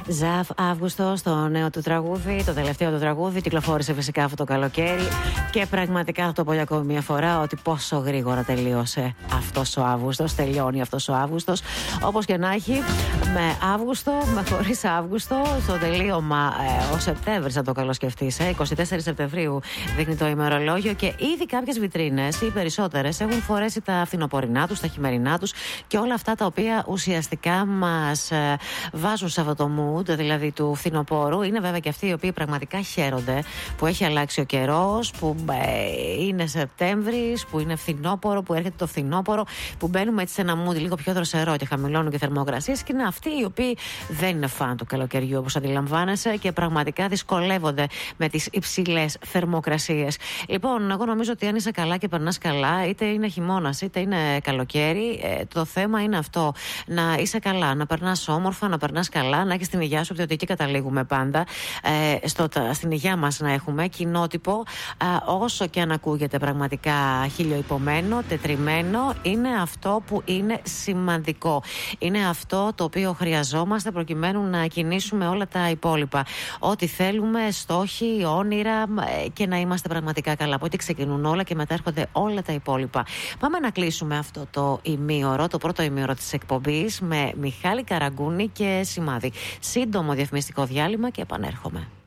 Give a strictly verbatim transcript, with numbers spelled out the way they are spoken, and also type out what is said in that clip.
Ζαφ Αύγουστο, το νέο του τραγούδι, το τελευταίο του τραγούδι. Κυκλοφόρησε φυσικά αυτό το καλοκαίρι. Και πραγματικά θα το πω για ακόμη μια φορά ότι πόσο γρήγορα τελείωσε αυτός ο Αύγουστος. Τελειώνει αυτός ο Αύγουστος. Όπως και να έχει, με Αύγουστο, με χωρίς Αύγουστο, στο τελείωμα ε, ο Σεπτέμβρης, αν το καλοσκεφτείς. Ε, εικοστή τέταρτη Σεπτεμβρίου δείχνει το ημερολόγιο και ήδη κάποιες βιτρίνες, οι περισσότερες, έχουν φορέσει τα φθινοπορεινά τους, τα χειμερινά τους και όλα αυτά τα οποία ουσιαστικά μας ε, βάζουν σε αυτό το mood, δηλαδή του φθινοπόρου. Είναι βέβαια και αυτοί οι οποίοι πραγματικά χαίρονται που έχει αλλάξει ο καιρός, που ε, είναι Σεπτέμβρης, που είναι φθινόπορο, που έρχεται το φθινόπορο, που μπαίνουμε έτσι σε ένα mood λίγο πιο δροσερό και χαμηλώνουν και θερμοκρασίες. Και είναι αυτοί οι οποίοι δεν είναι φαν του καλοκαιριού, όπως αντιλαμβάνεσαι, και πραγματικά δυσκολεύονται με τις υψηλές θερμοκρασίες. Λοιπόν, εγώ νομίζω ότι αν είσαι καλά και περνάς καλά, είτε είναι χειμώνας είτε είναι καλοκαίρι, ε, το θέμα είναι αυτό. Να είσαι καλά, να περνάς όμορφα, να περνάς καλά, να έχεις την υγειά σου, διότι εκεί καταλήγουμε πάντα. Ε, στο, στην υγειά μας να έχουμε κοινότυπο, ε, όσο και αν ακούγεται πραγματικά χιλιοϊπωμένο, τετριμένο, είναι αυτό που είναι σημαντικό. Είναι αυτό το οποίο χρειαζόμαστε προκειμένου να κινήσουμε όλα τα υπόλοιπα. Ό,τι θέλουμε, στόχοι, όνειρα, ε, και να είμαστε πραγματικά καλά. Από ό,τι ξεκινούν όλα και μετά έρχονται όλα τα υπόλοιπα. Πάμε να κλείσουμε αυτό το ημίωρο, το πρώτο ημίωρο της εκπομπής, με Μιχάλη Καραγκούνη και Σημάδι. Σύντομο διαφημιστικό διάλειμμα και επανέρχομαι.